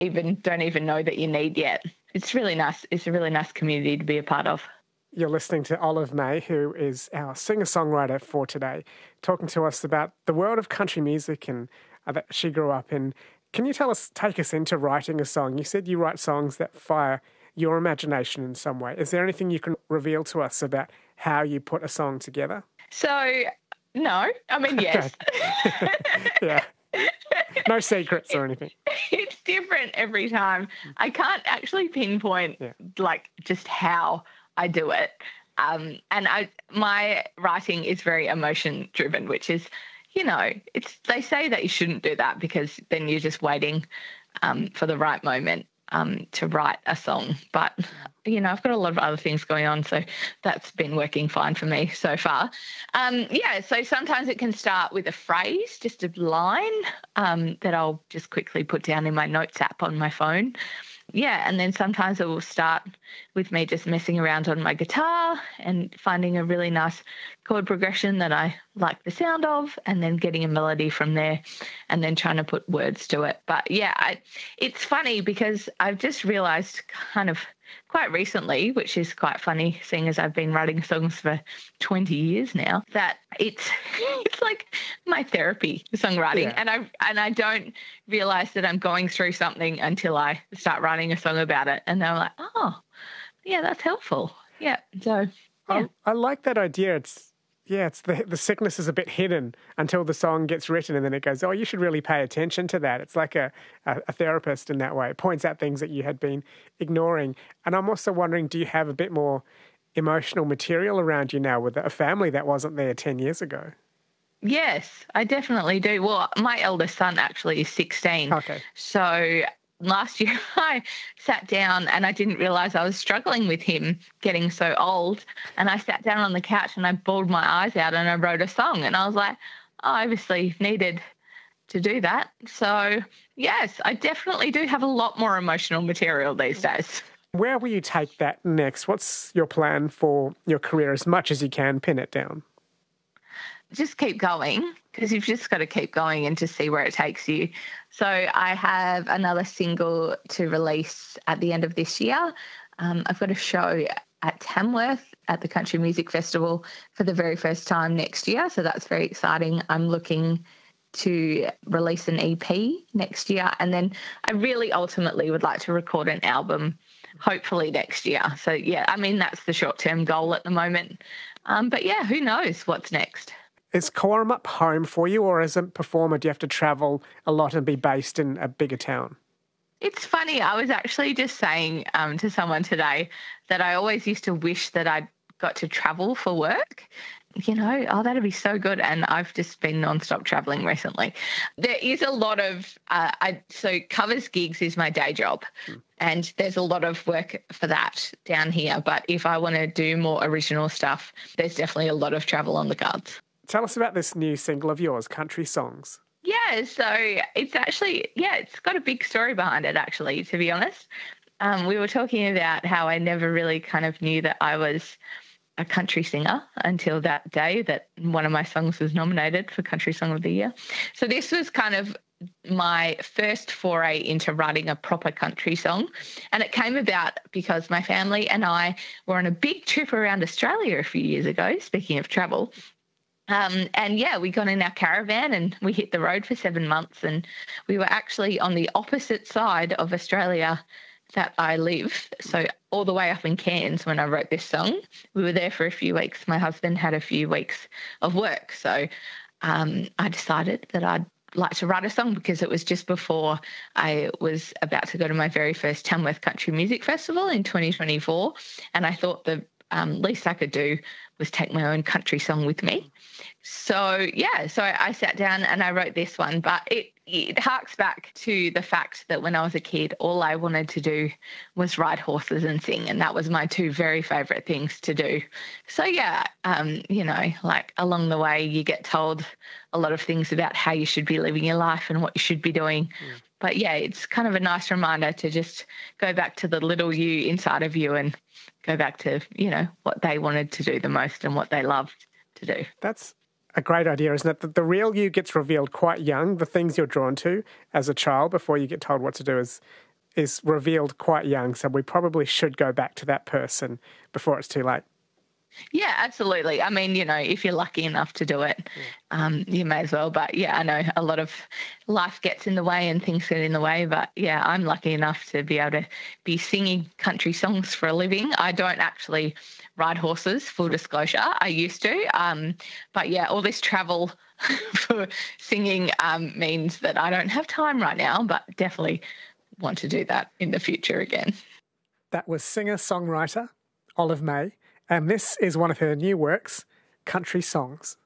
even don't even know that you need yet. It's really nice. It's a really nice community to be a part of. You're listening to Olive May, who is our singer-songwriter for today, talking to us about the world of country music and that she grew up in. Can you take us into writing a song? You said you write songs that fire your imagination in some way. Is there anything you can reveal to us about how you put a song together? So, no. I mean, yes. Yeah. No secrets or anything. It's different every time. I can't actually pinpoint, just how I do it. My writing is very emotion-driven, which is, they say that you shouldn't do that because then you're just waiting for the right moment to write a song. But, I've got a lot of other things going on, so that's been working fine for me so far. So sometimes it can start with a phrase, just a line that I'll just quickly put down in my notes app on my phone. Yeah, and then sometimes it will start with me just messing around on my guitar and finding a really nice chord progression that I like the sound of, and then getting a melody from there and then trying to put words to it. But yeah, it's funny because I've just realised kind of quite recently, which is quite funny seeing as I've been writing songs for 20 years now, that it's like my therapy, songwriting. Yeah. And I don't realise that I'm going through something until I start writing a song about it. And then I'm like, oh, yeah, that's helpful. Yeah. So yeah. I like that idea. It's the sickness is a bit hidden until the song gets written, and then it goes, oh, you should really pay attention to that. It's like a therapist in that way. It points out things that you had been ignoring. And I'm also wondering, do you have a bit more emotional material around you now with a family that wasn't there 10 years ago? Yes, I definitely do. Well, my eldest son actually is 16. Okay. So last year I sat down and I didn't realise I was struggling with him getting so old, and I sat down on the couch and I bawled my eyes out and I wrote a song, and I was like, I obviously needed to do that. So yes, I definitely do have a lot more emotional material these days. Where will you take that next? What's your plan for your career, as much as you can pin it down? Just keep going, because you've just got to keep going and just see where it takes you. So I have another single to release at the end of this year. I've got a show at Tamworth at the Country Music Festival for the very first time next year, so that's very exciting. I'm looking to release an EP next year, and then I really ultimately would like to record an album hopefully next year. So, yeah, I mean, that's the short-term goal at the moment. But, yeah, who knows what's next. Is Coerup home for you, or as a performer do you have to travel a lot and be based in a bigger town? It's funny. I was actually just saying to someone today that I always used to wish that I'd got to travel for work. That'd be so good. And I've just been nonstop traveling recently. There is a lot of, so covers gigs is my day job. And there's a lot of work for that down here. But if I want to do more original stuff, there's definitely a lot of travel on the cards. Tell us about this new single of yours, Country Songs. Yeah, so it's actually, it's got a big story behind it, actually, to be honest. We were talking about how I never really kind of knew that I was a country singer until that day that one of my songs was nominated for Country Song of the Year. So this was kind of my first foray into writing a proper country song. And it came about because my family and I were on a big trip around Australia a few years ago, speaking of travel. We got in our caravan and we hit the road for 7 months, and we were actually on the opposite side of Australia that I live. So all the way up in Cairns when I wrote this song. We were there for a few weeks. My husband had a few weeks of work. So I decided that I'd like to write a song because it was just before I was about to go to my very first Tamworth Country Music Festival in 2024. And I thought the least I could do was take my own country song with me. So I sat down and I wrote this one, but it harks back to the fact that when I was a kid, all I wanted to do was ride horses and sing, and that was my two very favourite things to do. So, along the way you get told a lot of things about how you should be living your life and what you should be doing. But, it's kind of a nice reminder to just go back to the little you inside of you and go back to, what they wanted to do the most and what they loved to do. That's a great idea, isn't it? That the real you gets revealed quite young, the things you're drawn to as a child before you get told what to do as is revealed quite young, so we probably should go back to that person before it's too late. Yeah, absolutely. I mean, if you're lucky enough to do it, you may as well. But yeah, I know a lot of life gets in the way and things get in the way. But yeah, I'm lucky enough to be able to be singing country songs for a living. I don't actually ride horses, full disclosure. I used to. But yeah, all this travel for singing means that I don't have time right now, but definitely want to do that in the future again. That was singer-songwriter Olive May. And this is one of her new works, Country Songs.